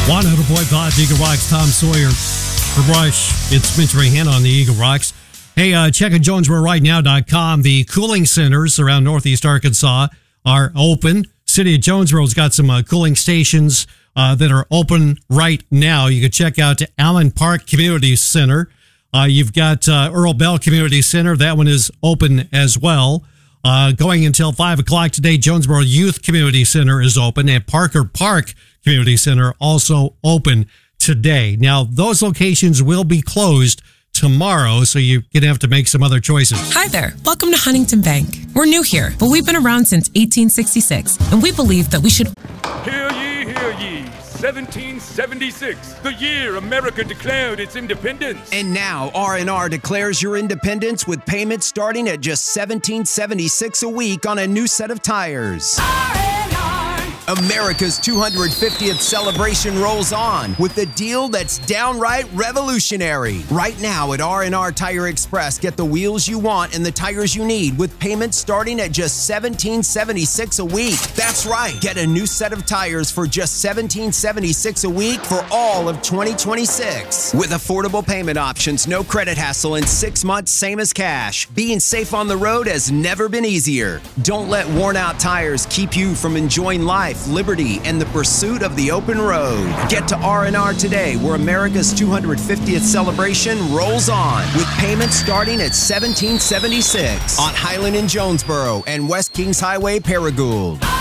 100.5 Eagle Rocks, Tom Sawyer for Rush. It's Mitch Rahan on the Eagle Rocks. Hey, check at JonesboroRightNow.com. The cooling centers around Northeast Arkansas are open. City of Jonesboro's got some cooling stations that are open right now. You can check out Allen Park Community Center. You've got Earl Bell Community Center. That one is open as well. Going until 5 o'clock today, Jonesboro Youth Community Center is open, and Parker Park Community Center also open today. Now, those locations will be closed tomorrow, so you're going to have to make some other choices. Hi there. Welcome to Huntington Bank. We're new here, but we've been around since 1866, and we believe that we should... Hear ye, 1776, the year America declared its independence. And now R&R declares your independence with payments starting at just $17.76 a week on a new set of tires. America's 250th celebration rolls on with a deal that's downright revolutionary. Right now at R&R Tire Express, get the wheels you want and the tires you need with payments starting at just $17.76 a week. That's right. Get a new set of tires for just $17.76 a week for all of 2026. With affordable payment options, no credit hassle, and 6 months same as cash. Being safe on the road has never been easier. Don't let worn out tires keep you from enjoying life, liberty, and the pursuit of the open road. Get to R&R today, where America's 250th celebration rolls on, with payments starting at $17.76 on Highland in Jonesboro and West Kings Highway, Paragould.